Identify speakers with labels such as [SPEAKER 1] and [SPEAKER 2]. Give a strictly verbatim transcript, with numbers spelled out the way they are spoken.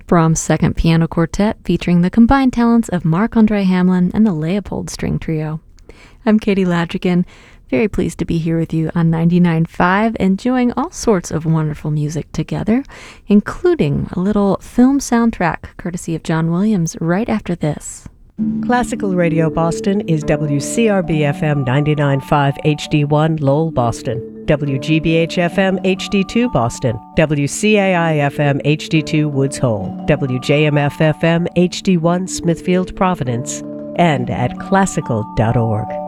[SPEAKER 1] Brahms' Second Piano Quartet, featuring the combined talents of Marc-Andre Hamelin and the Leopold String Trio. I'm Katie Ladrigan, very pleased to be here with you on ninety-nine point five, enjoying all sorts of wonderful music together, including a little film soundtrack courtesy of John Williams right after this.
[SPEAKER 2] Classical Radio Boston is W C R B F M ninety-nine point five H D one Lowell, Boston, W G B H F M H D two Boston, W C A I F M H D two Woods Hole, W J M F F M H D one Smithfield, Providence, and at classical dot org.